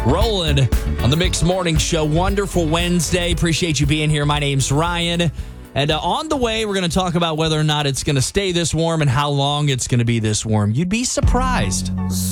Rolling on the Mixed Morning Show. Wonderful Wednesday. Appreciate you being here. My name's Ryan. And on the way, we're going to talk about whether or not it's going to stay this warm and how long it's going to be this warm. You'd be surprised.